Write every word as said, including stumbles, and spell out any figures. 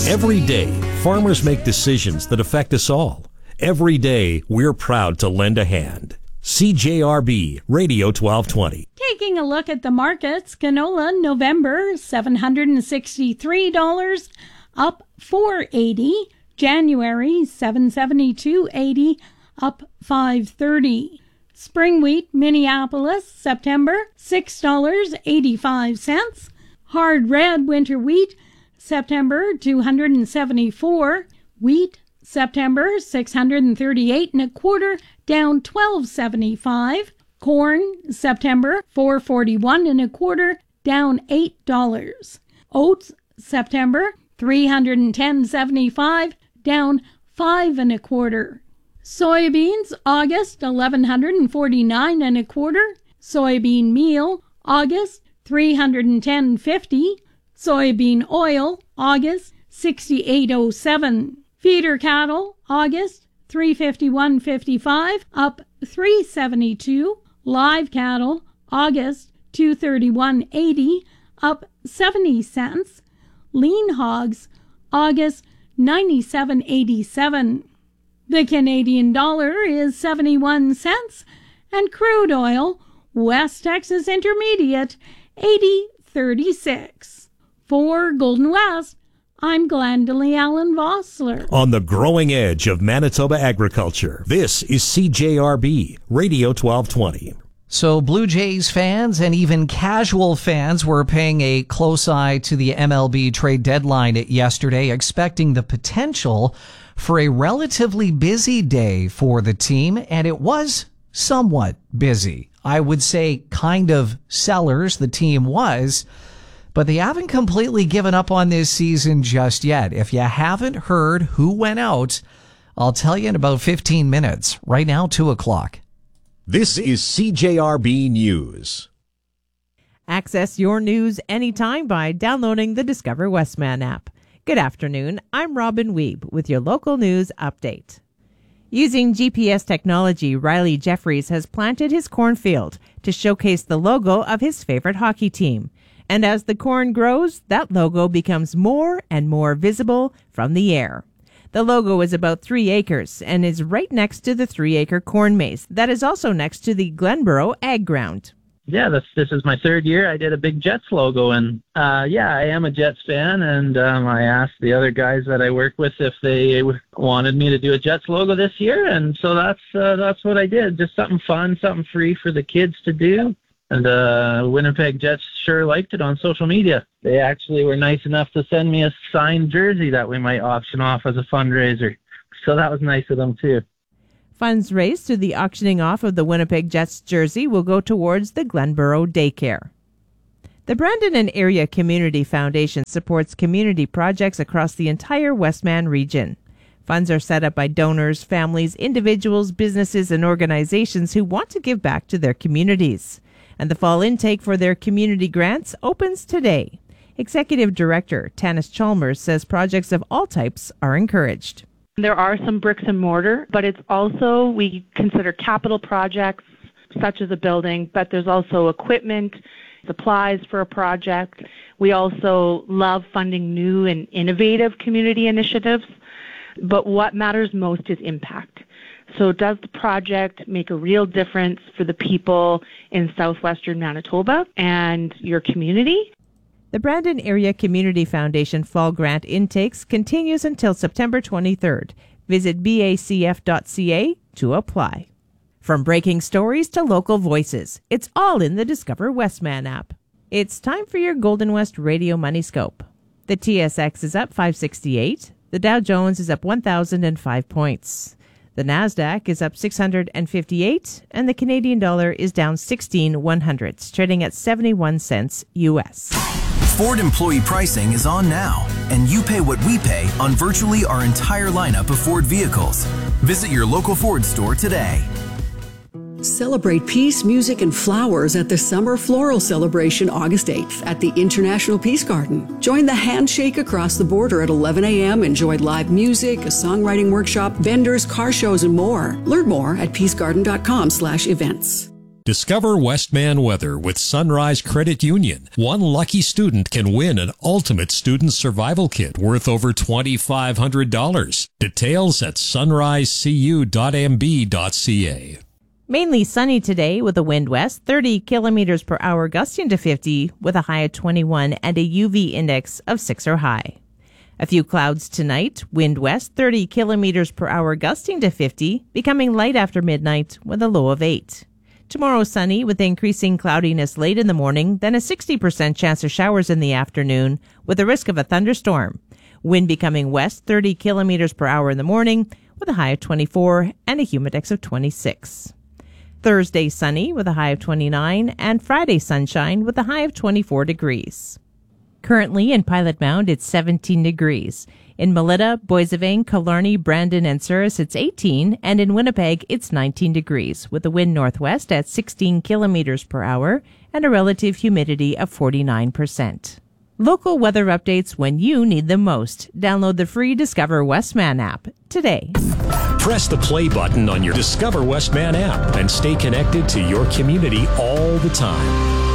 Every day, farmers make decisions that affect us all. Every day, we're proud to lend a hand. C J R B Radio twelve twenty. Taking a look at the markets, canola November seven hundred sixty-three dollars, up four dollars and eighty cents. January seven hundred seventy-two dollars and eighty cents, up five dollars and thirty cents. Spring wheat Minneapolis September six dollars and eighty-five cents. Hard red winter wheat September two hundred seventy-four dollars. Wheat September six hundred thirty-eight and a quarter, down twelve dollars and seventy-five cents. Corn September four hundred forty-one and a quarter, down eight dollars. Oats September three hundred ten dollars and seventy-five cents, down five and a quarter. Soybeans August eleven forty-nine and a quarter. Soybean meal August three hundred ten and fifty. Soybean oil August sixty-eight oh seven. Feeder cattle August three fifty-one fifty-five, up three seventy-two. Live cattle August two thirty-one eighty, up seventy cents. Lean hogs August ninety-seven eighty-seven. The Canadian dollar is seventy-one cents, and crude oil West Texas Intermediate eighty thirty-six. For Golden West, I'm Glendalee Allen Vossler. On the growing edge of Manitoba agriculture, this is C J R B Radio twelve twenty. So Blue Jays fans and even casual fans were paying a close eye to the M L B trade deadline yesterday, expecting the potential for a relatively busy day for the team, and it was somewhat busy. I would say kind of sellers the team was, but they haven't completely given up on this season just yet. If you haven't heard who went out, I'll tell you in about fifteen minutes. Right now, two o'clock. This is C J R B News. Access your news anytime by downloading the Discover Westman app. Good afternoon, I'm Robin Weeb with your local news update. Using G P S technology, Riley Jeffries has planted his cornfield to showcase the logo of his favorite hockey team. And as the corn grows, that logo becomes more and more visible from the air. The logo is about three acres and is right next to the three-acre corn maze that is also next to the Glenboro Ag Ground. Yeah, this this is my third year. I did a big Jets logo, and uh, yeah, I am a Jets fan, and um, I asked the other guys that I work with if they wanted me to do a Jets logo this year, and so that's uh, that's what I did. Just something fun, something free for the kids to do. And uh, Winnipeg Jets sure liked it on social media. They actually were nice enough to send me a signed jersey that we might auction off as a fundraiser. So that was nice of them, too. Funds raised through the auctioning off of the Winnipeg Jets jersey will go towards the Glenboro Daycare. The Brandon and Area Community Foundation supports community projects across the entire Westman region. Funds are set up by donors, families, individuals, businesses, and organizations who want to give back to their communities. And the fall intake for their community grants opens today. Executive Director Tanis Chalmers says projects of all types are encouraged. There are some bricks and mortar, but it's also, we consider capital projects such as a building, but there's also equipment, supplies for a project. We also love funding new and innovative community initiatives, but what matters most is impact. So does the project make a real difference for the people in southwestern Manitoba and your community? The Brandon Area Community Foundation Fall Grant Intakes continues until September twenty-third. Visit B A C F dot C A to apply. From breaking stories to local voices, it's all in the Discover Westman app. It's time for your Golden West Radio Money Scope. The T S X is up five sixty-eight. The Dow Jones is up one thousand five points. The Nasdaq is up six hundred fifty-eight, and the Canadian dollar is down sixteen one hundredths, trading at seventy-one cents U S. Ford employee pricing is on now, and you pay what we pay on virtually our entire lineup of Ford vehicles. Visit your local Ford store today. Celebrate peace, music, and flowers at the Summer Floral Celebration August eighth at the International Peace Garden. Join the Handshake Across the Border at eleven a.m. Enjoy live music, a songwriting workshop, vendors, car shows, and more. Learn more at peacegarden dot com slash events. Discover Westman Weather with Sunrise Credit Union. One lucky student can win an ultimate student survival kit worth over twenty-five hundred dollars. Details at sunrise c u dot m b dot c a. Mainly sunny today with a wind west, thirty kilometers per hour gusting to fifty with a high of twenty-one and a U V index of six or high. A few clouds tonight, wind west, thirty kilometers per hour gusting to fifty, becoming light after midnight with a low of eight. Tomorrow sunny with increasing cloudiness late in the morning, then a sixty percent chance of showers in the afternoon with a risk of a thunderstorm. Wind becoming west, thirty kilometers per hour in the morning with a high of twenty-four and a humidex of twenty-six. Thursday sunny with a high of twenty-nine and Friday sunshine with a high of twenty-four degrees. Currently in Pilot Mound, it's seventeen degrees. In Melita, Boissevain, Killarney, Brandon, and Souris, it's eighteen, and in Winnipeg, it's nineteen degrees, with a wind northwest at sixteen kilometers per hour and a relative humidity of forty-nine percent. Local weather updates when you need them most. Download the free Discover Westman app today. Press the play button on your Discover Westman app and stay connected to your community all the time.